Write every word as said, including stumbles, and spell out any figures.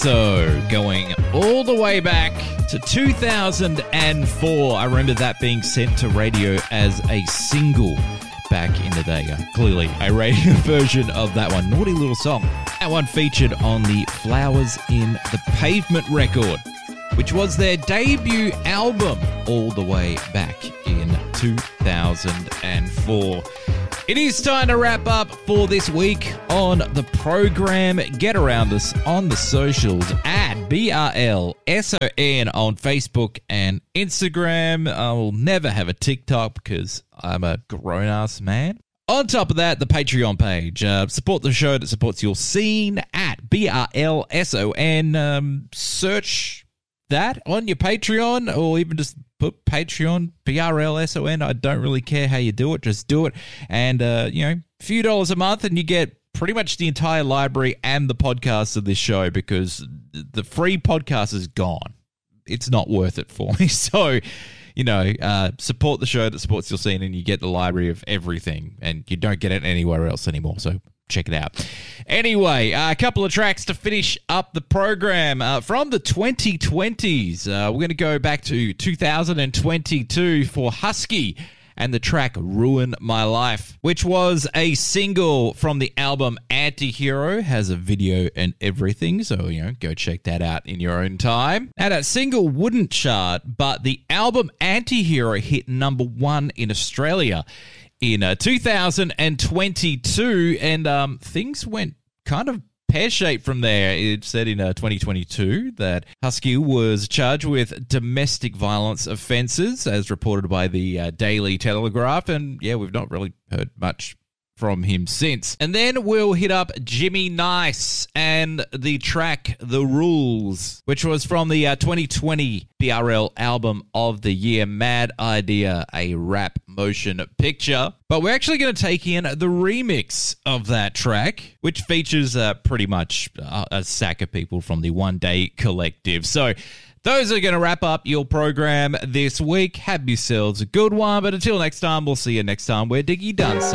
So, going all the way back to two thousand four, I remember that being sent to radio as a single back in the day. Clearly, a radio version of that one. Naughty little song. That one featured on the Flowers in the Pavement record, which was their debut album all the way back in two thousand four. It is time to wrap up for this week on the program. Get around us on the socials at B R L S O N on Facebook and Instagram. I will never have a TikTok because I'm a grown-ass man. On top of that, the Patreon page. Uh, support the show that supports your scene at B R L S O N. Um, search that on your Patreon, or even just put Patreon, P R L S O N. I don't really care how you do it. Just do it. And, uh, you know, a few dollars a month and you get pretty much the entire library and the podcasts of this show, because the free podcast is gone. It's not worth it for me. So, you know, uh, support the show that supports your scene and you get the library of everything, and you don't get it anywhere else anymore. So check it out. Anyway, uh, a couple of tracks to finish up the program. Uh, from the twenty twenties, uh, we're going to go back to two thousand twenty-two for Husky and the track Ruin My Life, which was a single from the album Antihero. Has a video and everything, so, you know, go check that out in your own time. Now, that single wouldn't chart, but the album Antihero hit number one in Australia in uh, two thousand twenty-two, and um, things went kind of pear-shaped from there. It said in uh, twenty twenty-two that Husky was charged with domestic violence offences, as reported by the uh, Daily Telegraph, and yeah, we've not really heard much from him since. And then we'll hit up Jimmy Nice and the track The Rules, which was from the uh, twenty twenty B R L album of the year, Mad Idea, a rap motion picture. But we're actually going to take in the remix of that track, which features uh, pretty much a, a sack of people from the One Day Collective. So those are going to wrap up your program this week. Have yourselves a good one. But until next time, we'll see you next time. We're Diggy Dunn.